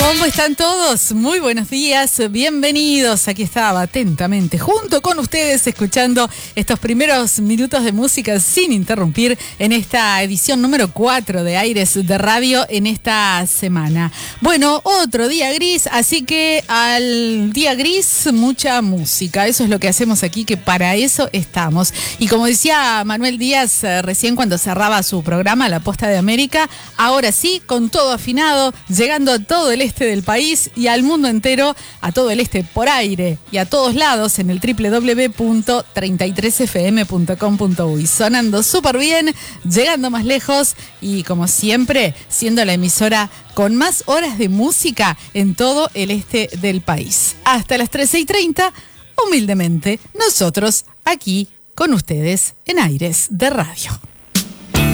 ¿Cómo están todos? Muy buenos días, bienvenidos. Aquí estaba atentamente junto con ustedes escuchando estos primeros minutos de música sin interrumpir en esta edición número 4 de Aires de Radio en esta semana. Bueno, otro día gris, así que al día gris mucha música. Eso es lo que hacemos aquí, que para eso estamos. Y como decía Manuel Díaz recién cuando cerraba su programa La Posta de América, ahora sí, con todo afinado, llegando a todo el este del país y al mundo entero, a todo el este por aire y a todos lados en el www.33fm.com.uy. Sonando súper bien, llegando más lejos y como siempre, siendo la emisora con más horas de música en todo el este del país. Hasta las 13:30, humildemente, nosotros aquí con ustedes en Aires de Radio.